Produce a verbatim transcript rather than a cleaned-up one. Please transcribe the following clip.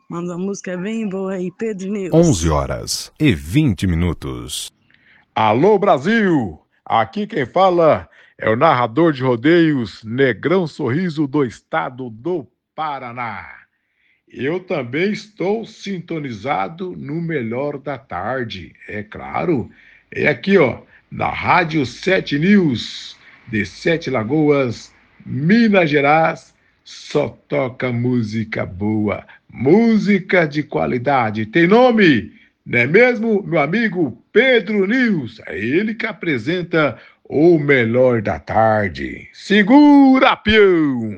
Manda uma música bem boa aí, Pedro News. onze horas e vinte minutos. Alô, Brasil! Aqui quem fala é o narrador de rodeios Negrão Sorriso do estado do Paraná. Eu também estou sintonizado no Melhor da Tarde, é claro. É aqui, ó, na Rádio Sete News, de Sete Lagoas, Minas Gerais. Só toca música boa, música de qualidade. Tem nome, não é mesmo, meu amigo Pedro News? É ele que apresenta o Melhor da Tarde. Segura, peão!